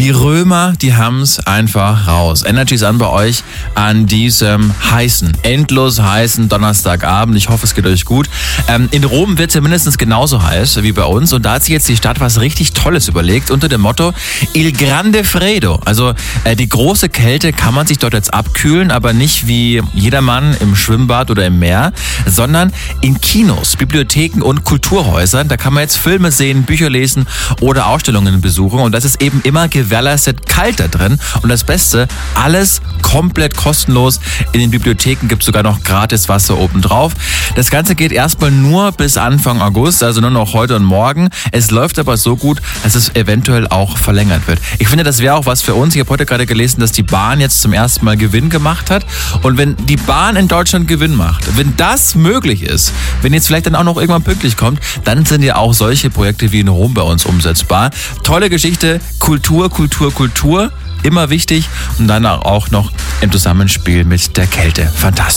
Die Römer, die haben's einfach raus. Energy ist an bei euch an diesem endlos heißen Donnerstagabend. Ich hoffe, es geht euch gut. In Rom wird es ja mindestens genauso heiß wie bei uns. Und da hat sich jetzt die Stadt was richtig Tolles überlegt unter dem Motto Il Grande Freddo. Also die große Kälte kann man sich dort jetzt abkühlen, aber nicht wie jedermann im Schwimmbad oder im Meer, sondern in Kinos, Bibliotheken und Kulturhäusern. Da kann man jetzt Filme sehen, Bücher lesen oder Ausstellungen besuchen. Und das ist eben immer gewährleistet kalt da drin. Und das Beste, alles komplett kostenlos. In den Bibliotheken gibt es sogar noch gratis Wasser obendrauf. Das Ganze geht erstmal nur bis Anfang August, also nur noch heute und morgen. Es läuft aber so gut, dass es eventuell auch verlängert wird. Ich finde, das wäre auch was für uns. Ich habe heute gerade gelesen, dass die Bahn jetzt zum ersten Mal Gewinn gemacht hat. Und wenn die Bahn in Deutschland Gewinn macht, wenn das möglich ist, wenn jetzt vielleicht dann auch noch irgendwann pünktlich kommt, dann sind ja auch solche Projekte wie in Rom bei uns umsetzbar. Tolle Geschichte, Kultur, immer wichtig und dann auch noch im Zusammenspiel mit der Kälte. Fantastisch.